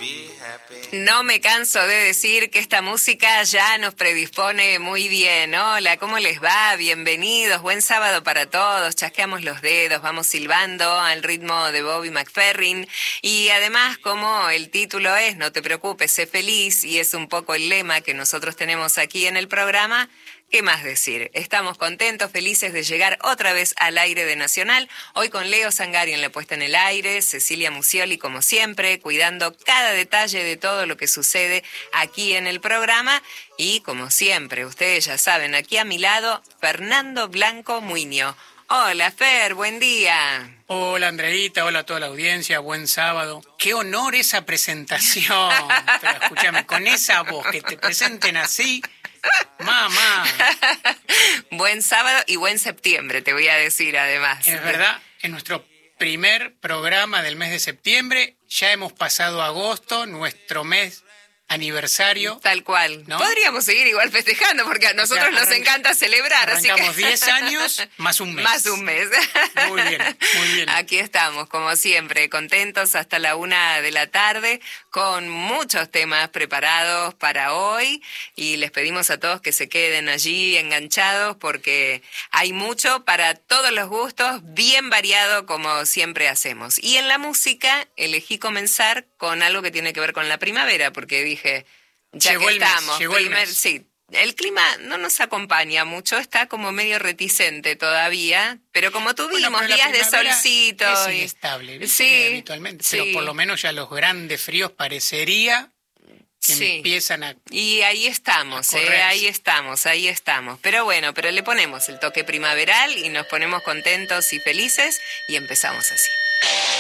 No me canso de decir que esta música ya nos predispone muy bien. Hola, ¿cómo les va? Bienvenidos, buen sábado para todos. Chasqueamos los dedos, vamos silbando al ritmo de Bobby McFerrin. Y además, como el título es No te preocupes, sé feliz, y es un poco el lema que nosotros tenemos aquí en el programa, ¿qué más decir? Estamos contentos, felices de llegar otra vez al aire de Nacional, hoy con Leo Sangari en la puesta en el aire, Cecilia Musioli como siempre, cuidando cada detalle de todo lo que sucede aquí en el programa, y como siempre, ustedes ya saben, aquí a mi lado, Fernando Blanco Muiño. Hola Fer, buen día. Hola Andreita, hola a toda la audiencia, buen sábado. Qué honor esa presentación, pero escúchame, con esa voz, que te presenten así... Mamá. Buen sábado y buen septiembre, te voy a decir además. Es verdad, en nuestro primer programa del mes de septiembre ya hemos pasado agosto, nuestro mes aniversario. Tal cual. ¿No? Podríamos seguir igual festejando porque a nosotros nos encanta celebrar. Arrancamos así que... 10 años más un mes. Más un mes. Muy bien, muy bien. Aquí estamos, como siempre, contentos hasta la 1:00 p.m, con muchos temas preparados para hoy, y les pedimos a todos que se queden allí enganchados porque hay mucho para todos los gustos, bien variado como siempre hacemos. Y en la música elegí comenzar con algo que tiene que ver con la primavera, porque dije, ya llegó que el mes, estamos, llegó el mes. sí. El clima no nos acompaña mucho, está como medio reticente todavía, pero como tuvimos días de solcito... Es inestable, ¿viste? Sí, habitualmente, sí. pero por lo menos ya los grandes fríos parecería que sí. empiezan a... Y ahí estamos, ahí estamos. Pero bueno, pero le ponemos el toque primaveral y nos ponemos contentos y felices y empezamos así.